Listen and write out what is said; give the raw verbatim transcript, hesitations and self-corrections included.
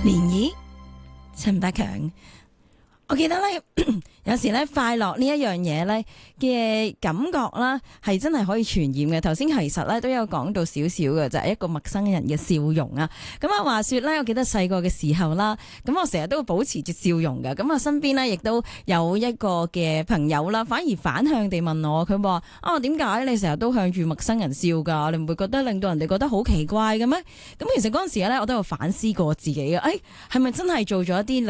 漣漪，陳百強。我記得咧，有時咧快樂呢一樣嘢咧嘅感覺啦，係真係可以傳染嘅。頭先其實咧都有講到少少嘅，就係一個陌生人嘅笑容啊。咁啊，話說咧，我記得細個嘅時候啦，咁我成日都會保持住笑容嘅。咁啊，身邊咧亦都有一個嘅朋友啦，反而反向地問我，佢話啊，點解你成日都向住陌生人笑㗎？你唔會覺得令到人哋覺得好奇怪嘅咩？咁其實嗰陣時咧，我都有反思過自己嘅，誒係咪真係做咗一啲